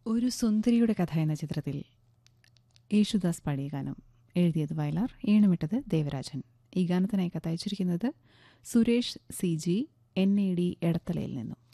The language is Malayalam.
ഒരു സുന്ദരിയുടെ കഥ എന്ന ചിത്രത്തിൽ യേശുദാസ് പാടിയ ഗാനം. എഴുതിയത് വയലാർ, ഈണമിട്ടത് ദേവരാജൻ. ഈ ഗാനത്തിനായി കത്തയച്ചിരിക്കുന്നത് സുരേഷ് CG NAD എടത്തലയിൽ നിന്നും.